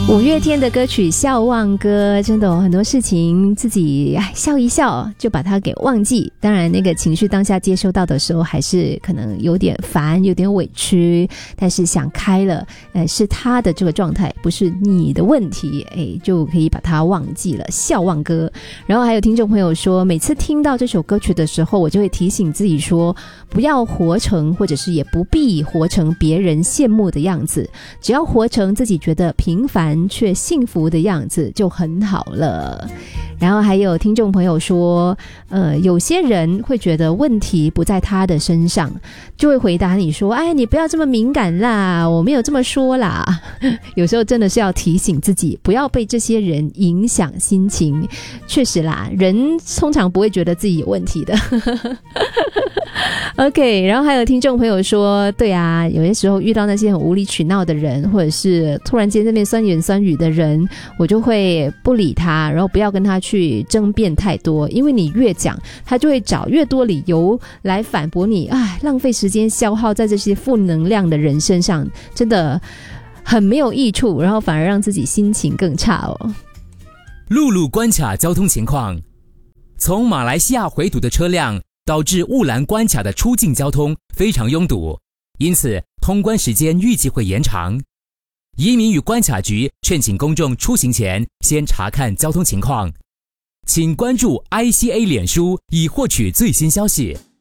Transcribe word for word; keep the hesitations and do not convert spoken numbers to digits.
五月天的歌曲《笑忘歌》，真的有很多事情自己笑一笑就把它给忘记。当然那个情绪当下接收到的时候还是可能有点烦有点委屈，但是想开了，呃，是他的这个状态不是你的问题，哎，就可以把它忘记了。笑忘歌。然后还有听众朋友说，每次听到这首歌曲的时候，我就会提醒自己说，不要活成或者是也不必活成别人羡慕的样子，只要活成自己觉得平凡却幸福的样子就很好了。然后还有听众朋友说，呃，有些人会觉得问题不在他的身上，就会回答你说，哎，你不要这么敏感啦，我没有这么说啦。有时候真的是要提醒自己，不要被这些人影响心情。确实啦，人通常不会觉得自己有问题的。OK， 然后还有听众朋友说，对啊，有些时候遇到那些很无理取闹的人，或者是突然间那边酸言酸语的人，我就会不理他，然后不要跟他去争辩太多，因为你越讲，他就会找越多理由来反驳你，哎，浪费时间消耗在这些负能量的人身上，真的很没有益处，然后反而让自己心情更差哦。 陆路关卡交通情况，从马来西亚回堵的车辆导致雾兰关卡的出境交通非常拥堵，因此通关时间预计会延长。移民与关卡局劝请公众出行前先查看交通情况，请关注 I C A 脸书以获取最新消息。